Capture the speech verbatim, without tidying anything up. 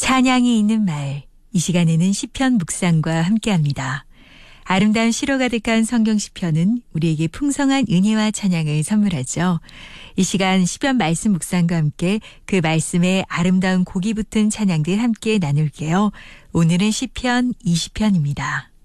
찬양이 있는 말, 이 시간에는 시편 묵상과 함께합니다. 아름다운 시로 가득한 성경 시편은 우리에게 풍성한 은혜와 찬양을 선물하죠. 이 시간 시편 말씀 묵상과 함께 그 말씀에 아름다운 곡이 붙은 찬양들 함께 나눌게요. 오늘은 시편 이십 편입니다.